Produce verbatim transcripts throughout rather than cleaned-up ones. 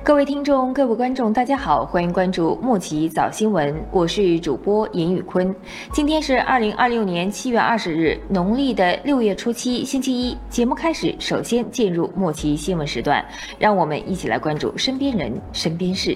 各位听众、各位观众，大家好，欢迎关注莫奇早新闻，我是主播尹宇坤。今天是二零二六年七月二十日，农历的六月初七，星期一。节目开始，首先进入莫奇新闻时段，让我们一起来关注身边人、身边事。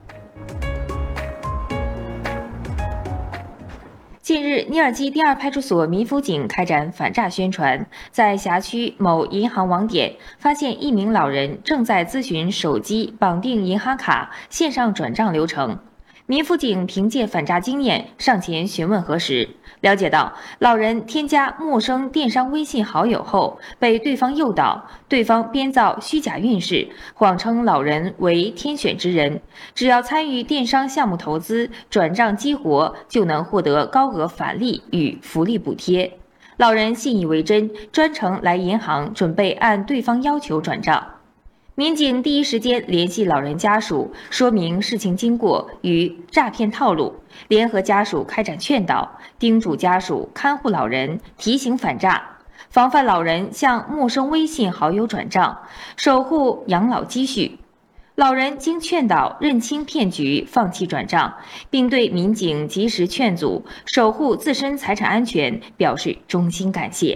近日，尼尔基第二派出所民辅警开展反诈宣传，在辖区某银行网点发现一名老人正在咨询手机绑定银行卡线上转账流程。民辅警凭借反诈经验上前询问核实，了解到老人添加陌生电商微信好友后，被对方诱导，对方编造虚假运势，谎称老人为天选之人，只要参与电商项目投资，转账激活就能获得高额返利与福利补贴。老人信以为真，专程来银行准备按对方要求转账。民警第一时间联系老人家属，说明事情经过与诈骗套路，联合家属开展劝导，叮嘱家属看护老人，提醒反诈，防范老人向陌生微信好友转账，守护养老积蓄。老人经劝导认清骗局，放弃转账，并对民警及时劝阻，守护自身财产安全表示衷心感谢。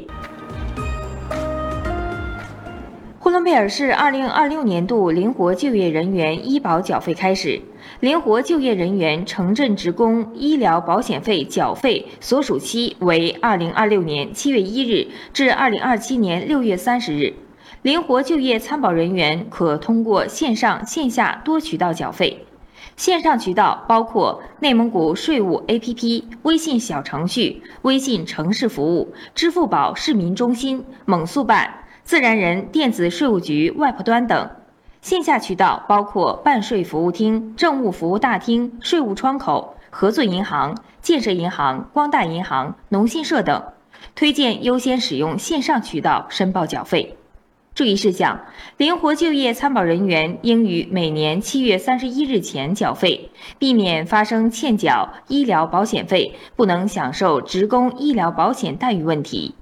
呼伦贝尔市二零二六年度灵活就业人员医保缴费开始，灵活就业人员城镇职工医疗保险费缴费所属期为二零二六年七月一日至二零二七年六月三十日。灵活就业参保人员可通过线上、线下多渠道缴费。线上渠道包括内蒙古税务 A P P、微信小程序、微信城市服务、支付宝市民中心、猛速办、自然人电子税务局 Web 端等。线下渠道包括办税服务厅、政务服务大厅、税务窗口、合作银行、建设银行、光大银行、农信社等。推荐优先使用线上渠道申报缴费。注意事项：灵活就业参保人员应于每年七月三十一日前缴费，避免发生欠缴医疗保险费，不能享受职工医疗保险待遇问题。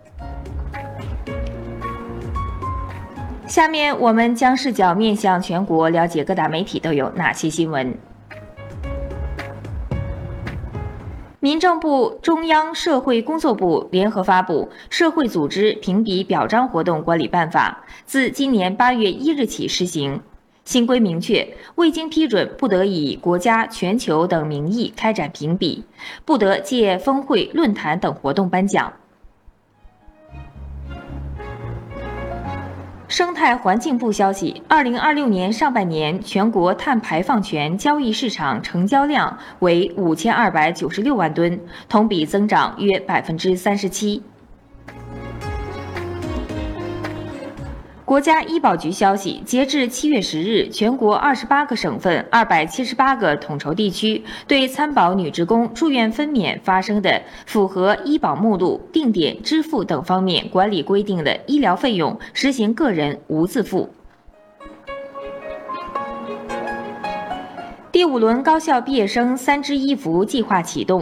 下面我们将视角面向全国，了解各大媒体都有哪些新闻。民政部、中央社会工作部联合发布《社会组织评比表彰活动管理办法》，自今年八月一日起施行。新规明确，未经批准不得以国家、全球等名义开展评比，不得借峰会、论坛等活动颁奖。生态环境部消息，二零二六年上半年全国碳排放权交易市场成交量为五千二百九十六万吨，同比增长约百分之三十七。国家医保局消息，截至七月十日，全国二十八个省份、二百七十八个统筹地区对参保女职工住院分娩发生的符合医保目录、定点支付等方面管理规定的医疗费用实行个人无自负。第五轮高校毕业生三支一扶计划启动，